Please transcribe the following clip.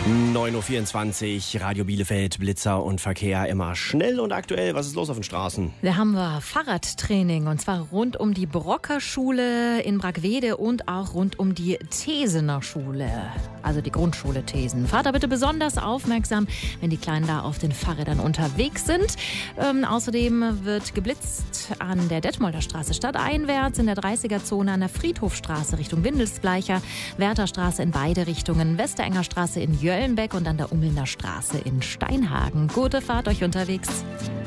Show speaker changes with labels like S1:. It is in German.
S1: 9.24 Uhr, Radio Bielefeld, Blitzer und Verkehr immer schnell und aktuell. Was ist los auf den Straßen?
S2: Da haben wir Fahrradtraining und zwar rund um die Brockerschule in Brackwede und auch rund um die Thesener Schule, also die Grundschule Thesen. Fahrt da bitte besonders aufmerksam, wenn die Kleinen da auf den Fahrrädern unterwegs sind. Außerdem wird geblitzt an der Detmolder Straße stadteinwärts, in der 30er-Zone an der Friedhofstraße Richtung Windelsbleicher, Wertherstraße in beide Richtungen, Westerenger Straße in Jöllenbeck und an der Ummelnder Straße in Steinhagen. Gute Fahrt euch unterwegs.